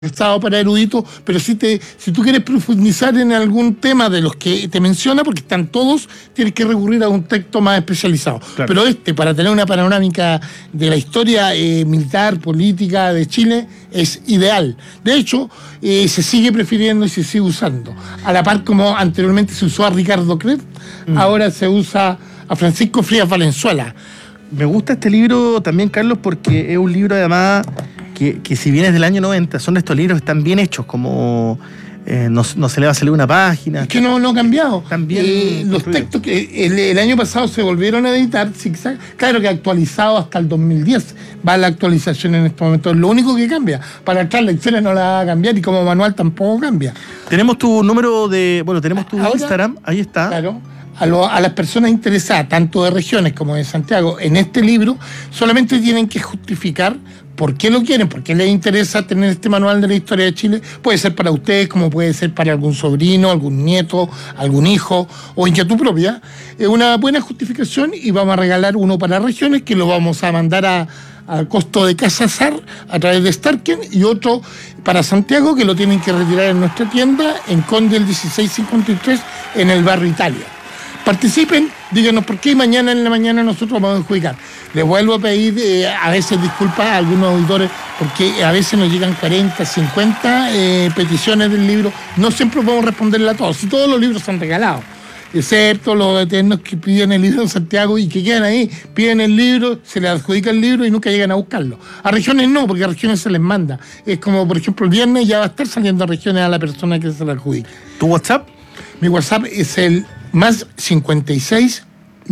para eruditos, pero si tú quieres profundizar en algún tema de los que te menciona, porque están todos, tienes que recurrir a un texto más especializado. Claro. Pero para tener una panorámica de la historia militar, política de Chile, es ideal. De hecho, se sigue prefiriendo y se sigue usando. A la par como anteriormente se usó a Ricardo Cret, ahora se usa a Francisco Frías Valenzuela. Me gusta este libro también, Carlos, porque es un libro además que si bien es del año 90, son estos libros que están bien hechos, como no se le va a salir una página. Es que no ha cambiado. También los textos que el año pasado se volvieron a editar, zigzag, claro que actualizado hasta el 2010, va la actualización en este momento, es lo único que cambia. Para atrás la historia no la va a cambiar y como manual tampoco cambia. Tenemos tu número tenemos tu Instagram, ahí está. Claro. A las personas interesadas, tanto de regiones como de Santiago, en este libro, solamente tienen que justificar por qué lo quieren, por qué les interesa tener este manual de la historia de Chile. Puede ser para ustedes, como puede ser para algún sobrino, algún nieto, algún hijo o inquietud propia. Es una buena justificación y vamos a regalar uno para regiones que lo vamos a mandar al costo de Casa Sar a través de Starken, y otro para Santiago que lo tienen que retirar en nuestra tienda en Conde el 1653 en el barrio Italia. Participen, díganos por qué, y mañana en la mañana nosotros vamos a adjudicar. Les vuelvo a pedir a veces disculpas a algunos auditores, porque a veces nos llegan 40, 50 peticiones del libro. No siempre podemos responderle a todos, si todos los libros son regalados, excepto los eternos que piden el libro en Santiago y que quedan ahí, piden el libro, se les adjudica el libro y nunca llegan a buscarlo. A regiones no, porque a regiones se les manda. Es como, por ejemplo, el viernes ya va a estar saliendo a regiones a la persona que se le adjudica. ¿Tu WhatsApp? Mi WhatsApp es el más 56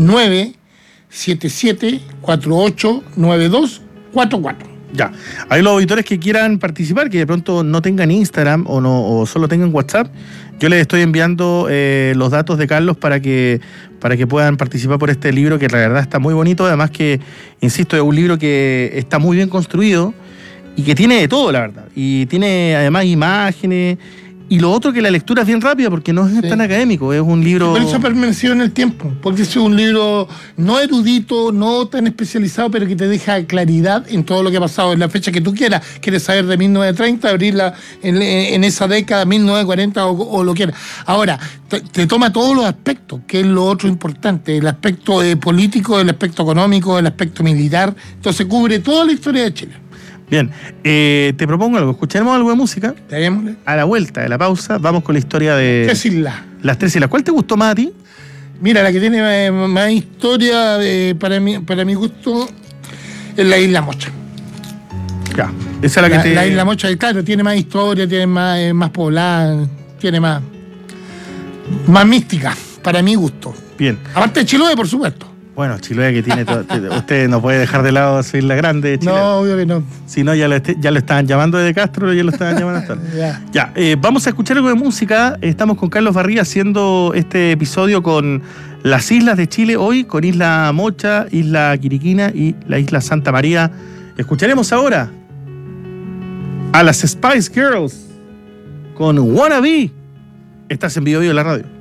977 48 92 44. Ya, hay los auditores que quieran participar, que de pronto no tengan Instagram o solo tengan WhatsApp. Yo les estoy enviando los datos de Carlos para que puedan participar por este libro, que la verdad está muy bonito. Además que, insisto, es un libro que está muy bien construido y que tiene de todo, la verdad. Y tiene además imágenes. Y lo otro, que la lectura es bien rápida, porque no es tan académico, es un libro... Pero eso ha permanecido en el tiempo, porque es un libro no erudito, no tan especializado, pero que te deja claridad en todo lo que ha pasado en la fecha que tú quieras. Quieres saber de 1930, abrirla en esa década, 1940 o lo quieras. Ahora, te toma todos los aspectos, que es lo otro importante, el aspecto político, el aspecto económico, el aspecto militar. Entonces cubre toda la historia de Chile. Bien, te propongo algo. Escucharemos algo de música. Démosle. A la vuelta de la pausa vamos con la historia de... Tres islas. Las tres islas. ¿Cuál te gustó más a ti? Mira, la que tiene más historia para mi gusto es la Isla Mocha. Ya, esa es la que te... La Isla Mocha, claro, tiene más historia, tiene más poblada, tiene más mística, para mi gusto. Bien. Aparte de Chiloé, por supuesto. Bueno, Chiloé, que tiene usted no puede dejar de lado su Isla Grande de Chile. No, obvio que no. Si no, ya lo estaban llamando desde Castro, ya lo estaban llamando hasta Ya, vamos a escuchar algo de música. Estamos con Carlos Barría haciendo este episodio con las islas de Chile hoy, con Isla Mocha, Isla Quiriquina y la Isla Santa María. Escucharemos ahora a las Spice Girls con Wanna Be. Estás en Vivo Vivo en la radio.